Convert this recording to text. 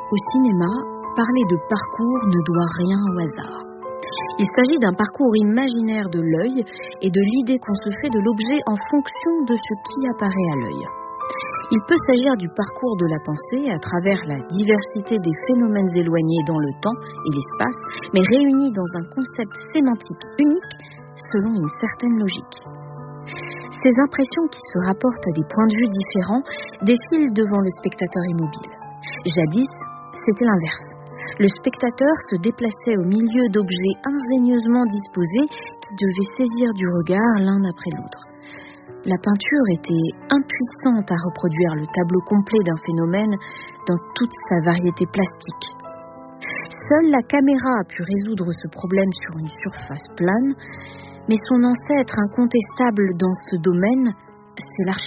Au cinéma, parler de parcours ne doit rien au hasard. Il s'agit d'un parcours imaginaire de l'œil et de l'idée qu'on se fait de l'objet en fonction de ce qui apparaît à l'œil. Il peut s'agir du parcours de la pensée à travers la diversité des phénomènes éloignés dans le temps et l'espace, mais réunis dans un concept sémantique unique selon une certaine logique. Ces impressions qui se rapportent à des points de vue différents défilent devant le spectateur immobile. Jadis, c'était l'inverse. Le spectateur se déplaçait au milieu d'objets ingénieusement disposés qui devaient saisir du regard l'un après l'autre. La peinture était impuissante à reproduire le tableau complet d'un phénomène dans toute sa variété plastique. Seule la caméra a pu résoudre ce problème sur une surface plane, mais son ancêtre incontestable dans ce domaine, c'est l'architecture.